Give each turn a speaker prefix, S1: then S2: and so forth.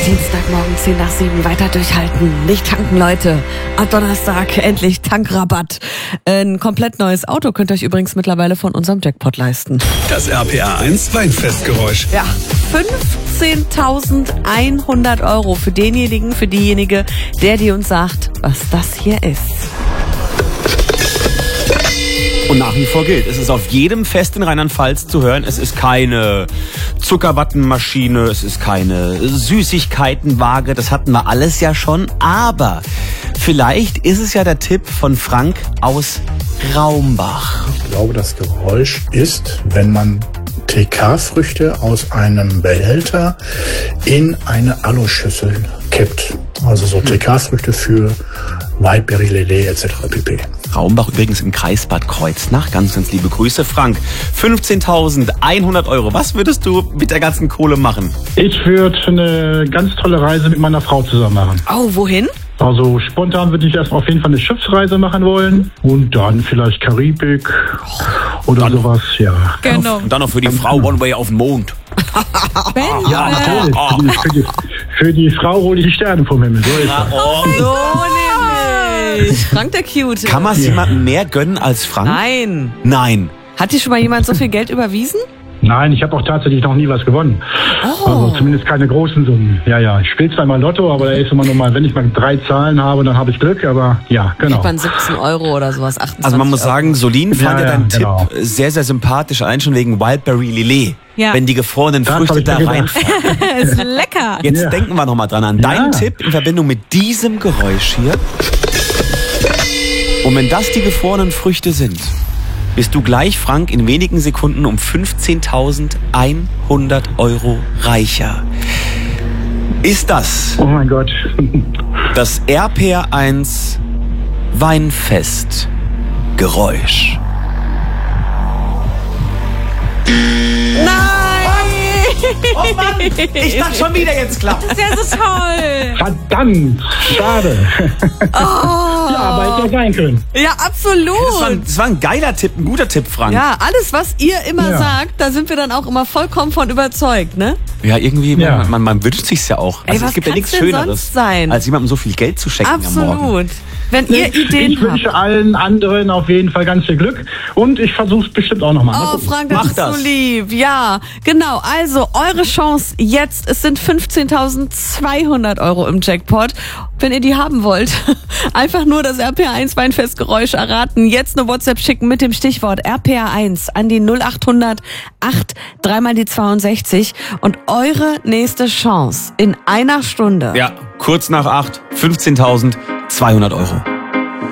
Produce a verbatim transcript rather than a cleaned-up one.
S1: Dienstagmorgen zehn nach sieben, weiter durchhalten, nicht tanken, Leute. Ab Donnerstag endlich Tankrabatt. Ein komplett neues Auto könnt ihr euch übrigens mittlerweile von unserem Jackpot leisten.
S2: Das R P R eins Weinfestgeräusch.
S1: Ja, fünfzehntausendeinhundert Euro für denjenigen, für diejenige, der die uns sagt, was das hier ist.
S3: Und nach wie vor gilt, es ist auf jedem Fest in Rheinland-Pfalz zu hören, es ist keine Zuckerwattenmaschine, es ist keine Süßigkeitenwaage, das hatten wir alles ja schon, aber vielleicht ist es ja der Tipp von Frank aus Raumbach.
S4: Ich glaube, das Geräusch ist, wenn man T K-Früchte aus einem Behälter in eine Aluschüssel kippt. Also so T K-Früchte für Wildberry, Lillet et cetera pp.
S3: Raumbach übrigens im Kreis Bad Kreuznach. Ganz, ganz liebe Grüße. Frank, fünfzehntausendeinhundert Euro. Was würdest du mit der ganzen Kohle machen?
S5: Ich würde eine ganz tolle Reise mit meiner Frau zusammen machen.
S1: Oh, wohin?
S5: Also spontan würde ich erstmal auf jeden Fall eine Schiffsreise machen wollen und dann vielleicht Karibik oder
S3: dann
S5: sowas, ja.
S1: Genau.
S3: Und dann noch für die Frau One Way auf den Mond.
S5: Ja, natürlich. Für die, für, die, für die Frau hole ich die Sterne vom Himmel. So ist das.
S3: Oh.
S1: So nämlich. Frank der Cute.
S3: Kann man es jemandem mehr gönnen als Frank?
S1: Nein.
S3: Nein.
S1: Hat dir schon mal jemand so viel Geld überwiesen?
S5: Nein, ich habe auch tatsächlich noch nie was gewonnen.
S1: Oh.
S5: Also zumindest keine großen Summen. Ja, ja. Ich spiele zwar mal Lotto, aber da ist immer nur mal, wenn ich mal drei Zahlen habe, dann habe ich Glück. Aber ja, genau.
S1: Kriegt man siebzehn Euro oder sowas, achtundzwanzig
S3: Also man muss sagen,
S1: Euro.
S3: Solin fand ja,
S5: Ja,
S3: ja deinen
S5: ja, genau.
S3: Tipp sehr, sehr sympathisch. Allein schon wegen Wildberry Lillet.
S1: Ja.
S3: Wenn die gefrorenen
S5: Das
S3: Früchte
S5: hab ich
S3: da
S5: mir gedacht.
S3: reinfallen.
S1: ist lecker.
S3: Jetzt
S5: Ja.
S3: denken wir nochmal dran an deinen
S5: Ja.
S3: Tipp in Verbindung mit diesem Geräusch hier. Und wenn das die gefrorenen Früchte sind, bist du gleich, Frank, in wenigen Sekunden um fünfzehntausendeinhundert Euro reicher. Ist das
S5: Oh mein Gott.
S3: das R P R eins Weinfest Geräusch? Oh Mann, ich dachte schon wieder, jetzt klappt.
S1: Das ist ja so toll.
S5: Verdammt. Schade. Ja, aber hätte ja sein können.
S1: Ja, absolut.
S3: Das war, ein, das war ein geiler Tipp, ein guter Tipp, Frank.
S1: Ja, alles, was ihr immer
S5: Ja.
S1: sagt, da sind wir dann auch immer vollkommen von überzeugt, ne?
S3: Ja, irgendwie,
S5: Ja.
S3: Man, man, man wünscht sich's ja auch.
S1: Ey,
S3: Also
S1: was
S3: es gibt ja
S1: kann's
S3: nichts
S1: denn
S3: Schöneres,
S1: sonst sein?
S3: als jemandem so viel Geld zu schenken am Morgen.
S1: Absolut. Wenn ihr
S5: Ich
S1: Ideen
S5: wünsche
S1: habt.
S5: allen anderen auf jeden Fall ganz viel Glück und ich versuche es bestimmt auch nochmal.
S1: Oh, Frank, das
S3: Mach
S1: ist
S3: das.
S1: so lieb. Ja, genau. Also, eure Chance jetzt. Es sind fünfzehntausendzweihundert Euro im Jackpot. Wenn ihr die haben wollt, einfach nur das R P R eins Weinfestgeräusch erraten. Jetzt eine WhatsApp schicken mit dem Stichwort R P R eins an die null achthundert acht dreimal die zweiundsechzig und eure nächste Chance in einer Stunde.
S3: Ja, kurz nach acht, fünfzehntausendzweihundert Euro.